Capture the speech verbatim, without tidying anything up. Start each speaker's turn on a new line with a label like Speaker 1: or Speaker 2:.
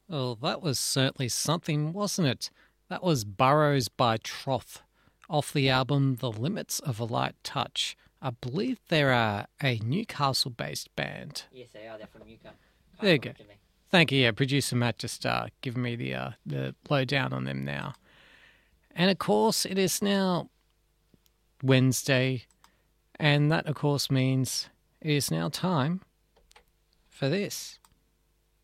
Speaker 1: Well, that was certainly something, wasn't it? That was Burrows by Troth off the album The Limits of a Light Touch. I believe they're a, a Newcastle based band.
Speaker 2: Yes, they are. They're from Newcastle.
Speaker 1: There you go. Thank you. Yeah, producer Matt just uh, giving me the, uh, the lowdown on them now. And of course, it is now Wednesday, and that of course means it is now time for this.